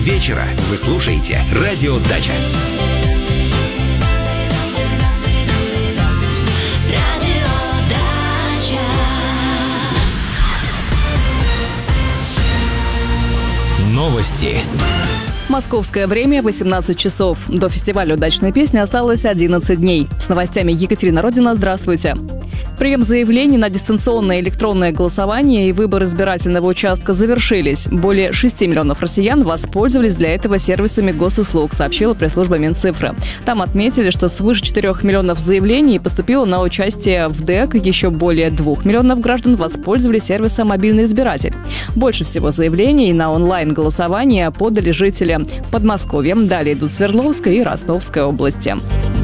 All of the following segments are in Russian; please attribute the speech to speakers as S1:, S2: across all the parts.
S1: вечера вы слушаете «Радио Дача». Новости.
S2: Московское время 18 часов. До фестиваля «Удачной песни» осталось 11 дней. С новостями Екатерина Родина. Здравствуйте. Прием заявлений на дистанционное электронное голосование и выбор избирательного участка завершились. Более 6 миллионов россиян воспользовались для этого сервисами госуслуг, сообщила пресс-служба Минцифры. Там отметили, что свыше 4 миллионов заявлений поступило на участие в ДЭК. Еще более 2 миллионов граждан воспользовались сервисом «Мобильный избиратель». Больше всего заявлений на онлайн-голосование подали жители Подмосковья. Далее идут Свердловская и Ростовская области.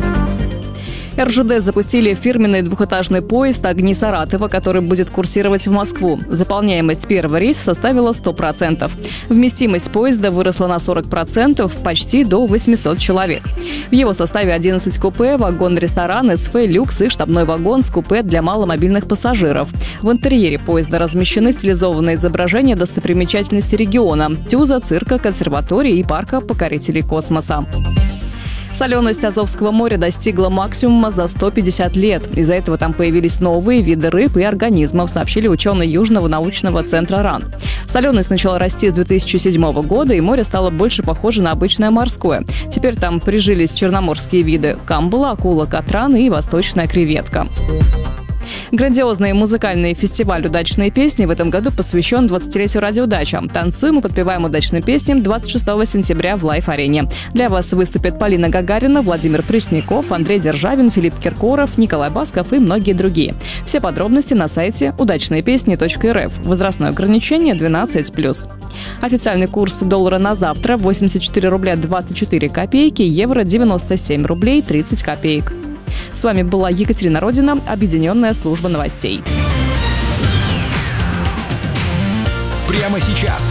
S2: РЖД запустили фирменный двухэтажный поезд «Огни Саратова», который будет курсировать в Москву. Заполняемость первого рейса составила 100%. Вместимость поезда выросла на 40%, почти до 800 человек. В его составе 11 купе, вагон-ресторан, СФ, люкс и штабной вагон с купе для маломобильных пассажиров. В интерьере поезда размещены стилизованные изображения достопримечательностей региона – Тюза, цирка, консерватории и парка покорителей космоса. Соленость Азовского моря достигла максимума за 150 лет. Из-за этого там появились новые виды рыб и организмов, сообщили ученые Южного научного центра РАН. Соленость начала расти с 2007 года, и море стало больше похоже на обычное морское. Теперь там прижились черноморские виды – камбала, акула, катран и восточная креветка. Грандиозный музыкальный фестиваль «Удачные песни» в этом году посвящен 20-летию «Радио Дача». Танцуем и подпеваем удачные песни 26 сентября в Лайф-арене. Для вас выступят Полина Гагарина, Владимир Пресняков, Андрей Державин, Филипп Киркоров, Николай Басков и многие другие. Все подробности на сайте удачныепесни.рф. Возрастное ограничение 12+. Официальный курс доллара на завтра – 84 рубля 24 копейки, евро – 97 рублей 30 копеек. С вами была Екатерина Родина, Объединенная служба новостей.
S1: Прямо сейчас